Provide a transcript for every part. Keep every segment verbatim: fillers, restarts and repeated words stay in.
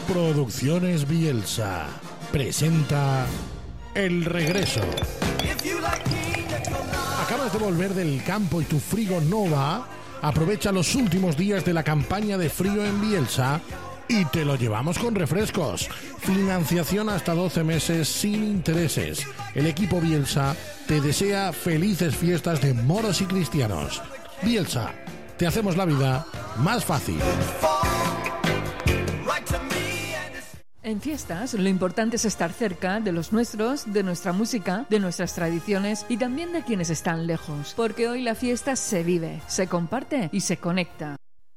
Producciones Bielsa presenta El Regreso. ¿Acabas de volver del campo y tu frigo no va? Aprovecha los últimos días de la campaña de frío en Bielsa y te lo llevamos con refrescos. Financiación hasta doce meses sin intereses. El equipo Bielsa te desea felices fiestas de moros y cristianos. Bielsa, te hacemos la vida más fácil. En fiestas, lo importante es estar cerca de los nuestros, de nuestra música, de nuestras tradiciones y también de quienes están lejos. Porque hoy la fiesta se vive, se comparte y se conecta.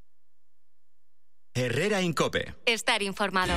Herrera en COPE. Estar informado.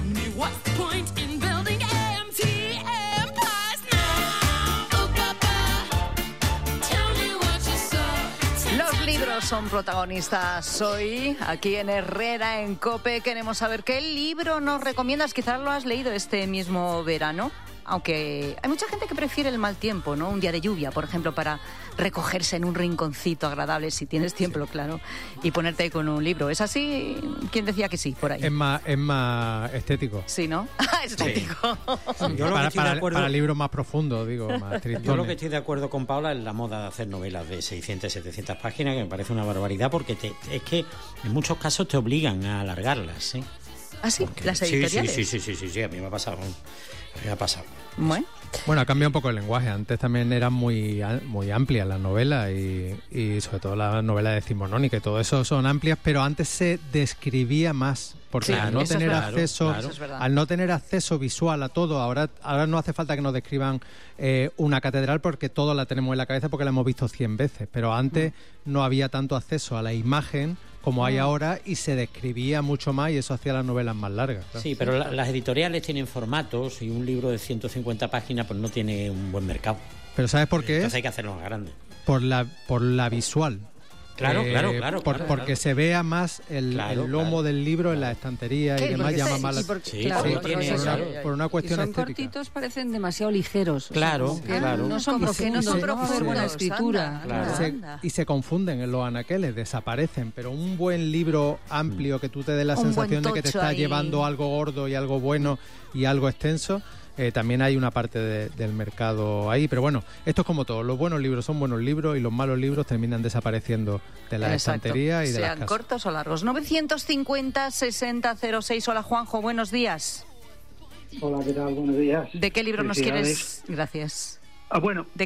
Los libros son protagonistas hoy, aquí en Herrera en COPE. Queremos saber qué libro nos recomiendas. Quizás lo has leído este mismo verano, aunque hay mucha gente que prefiere el mal tiempo, ¿no? Un día de lluvia, por ejemplo, para recogerse en un rinconcito agradable, si tienes tiempo, sí, claro, y ponerte ahí con un libro. ¿Es así? ¿Quién decía que sí, por ahí? Es más, es más estético. Sí, ¿no? estético. Sí. Sí. Yo para, para, acuerdo... para libros más profundos, digo, más tristones. Yo lo que estoy de acuerdo con Paula es la moda de hacer novelas de seiscientas, setecientas páginas, que me parece una barbaridad, porque te, es que en muchos casos te obligan a alargarlas, ¿eh? ¿Ah, sí? Porque, ¿Las editoriales? Sí, sí, sí, sí, sí, sí, a mí me ha pasado. Me ha pasado. Bueno. Bueno, ha cambiado un poco el lenguaje. Antes también eran muy, muy amplias las novelas y, y sobre todo las novelas decimonónicas y todo eso son amplias, pero antes se describía más. Porque claro, al no tener claro, acceso, claro. al no tener acceso visual a todo, ahora, ahora no hace falta que nos describan eh, una catedral porque todo la tenemos en la cabeza porque la hemos visto cien veces. Pero antes mm. no había tanto acceso a la imagen como hay ahora y se describía mucho más y eso hacía las novelas más largas. Claro. Sí, pero la, las editoriales tienen formatos y un libro de ciento cincuenta páginas pues no tiene un buen mercado. Pero ¿sabes por qué? Entonces hay que hacerlo más grande. Por la, por la visual. Claro, eh, claro, claro, por, claro. Porque claro. se vea más el, claro, el lomo claro. del libro en la estantería y demás llama más la sí, claro, sí, tiene, por, claro. una, por una cuestión y son estética. cortitos, parecen demasiado ligeros. Claro, o sea, claro. No son profundos, no, no hacer buena escritura. Claro. Y, se, y se confunden en los anaqueles, desaparecen. Pero un buen libro amplio que tú te dé la un sensación de que te está ahí. llevando algo gordo y algo bueno y algo extenso. Eh, también hay una parte de, del mercado ahí, pero bueno, esto es como todo, los buenos libros son buenos libros y los malos libros terminan desapareciendo de la estantería y de Sean las casas. cortos o largos. novecientos cincuenta, sesenta, cero seis. Hola Juanjo, buenos días. Hola, ¿qué tal? Buenos días. ¿De qué libro nos quieres? Gracias. Ah, bueno, ¿De